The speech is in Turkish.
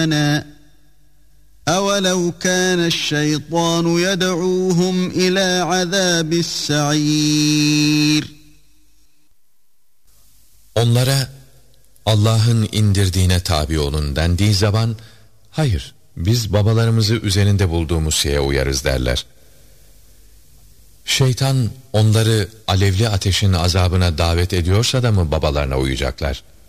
أَوَلَوْ كَانَ الشَّيْطَانُ يَدْعُوهُمْ إِلَى عَذَابِ السَّعِيرِ. Onlara Allah'ın indirdiğine tabi olun dendiği zaman, hayır, biz babalarımızı üzerinde bulduğumuz şeye uyarız derler. Şeytan onları alevli ateşin azabına davet ediyorsa da mı babalarına uyacaklar?